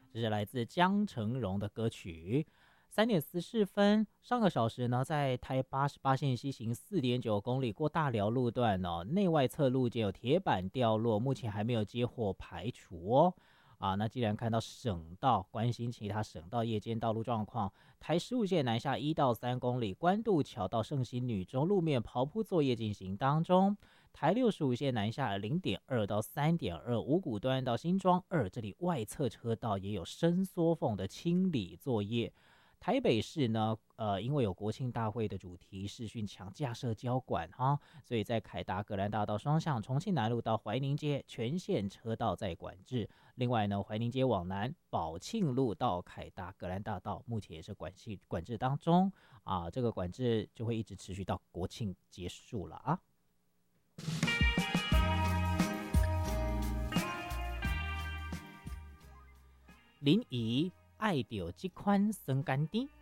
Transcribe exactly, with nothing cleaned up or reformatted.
这是来自江成荣的歌曲。三点十四分，上个小时呢，在台八十八线西行四点九公里过大寮路段哦，内外侧路间有铁板掉落，目前还没有接获排除哦。啊，那既然看到省道，关心其他省道夜间道路状况。台十五线南下一到三公里，关渡桥到圣心女中路面刨铺作业进行当中。台六十五线南下零点二到三点二，五股端到新庄二，这里外侧车道也有伸缩缝的清理作业。台北市呢，呃，因为有国庆大会的主题视讯墙架设交管哈，所以在凯达格兰大道双向重庆南路到怀宁街全线车道在管制。另外呢，怀宁街往南宝庆路到凯达格兰大道目前也是管系管制当中啊，这个管制就会一直持续到国庆结束了啊。林怡爱到这款酸甘甜。